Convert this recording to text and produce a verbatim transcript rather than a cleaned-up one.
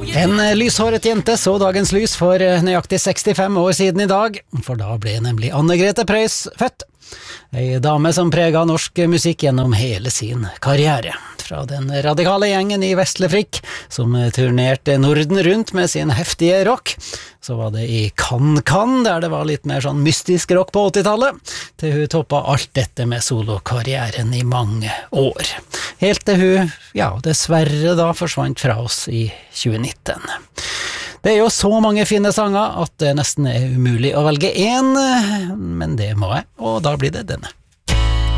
En lyshåret jente så dagens lys for nøyaktig sekstifem år siden i dag, for da ble nemlig Anne-Grete Preus født. Ei dame som preget norsk musikk gjennom hele sin karriere. Fra den radikale gjengen i Vesle Frikk, som turnerte Norden rundt med sin heftige rock, så var det i Kan Kan, der det var litt mer sånn mystisk rock på åttitallet, til hun toppa alt dette med solokarrieren i mange år. Helt til hun, ja, dessverre da forsvant fra oss i tjue nitten. Det er jo så mange fine sanger at det nesten er umulig å velge én, men det må jeg, og da blir det denne.